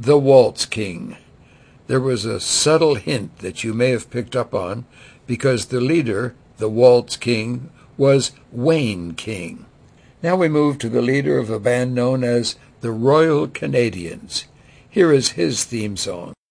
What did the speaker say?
The Waltz King. There was a subtle hint that you may have picked up on, because the leader, the Waltz King, was Wayne King. Now we move to the leader of a band known as the Royal Canadians. Here is his theme song.